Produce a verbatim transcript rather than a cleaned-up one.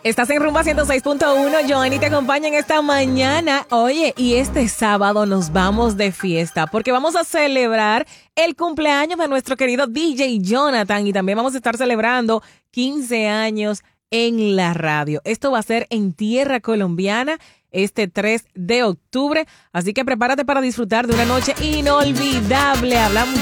Estás en Rumba ciento seis punto uno, Joanny te acompaña en esta mañana. Oye, y este sábado nos vamos de fiesta porque vamos a celebrar el cumpleaños de nuestro querido D J Jonathan y también vamos a estar celebrando quince años en la radio. Esto va a ser en tierra colombiana este tres de octubre, así que prepárate para disfrutar de una noche inolvidable. Hablamos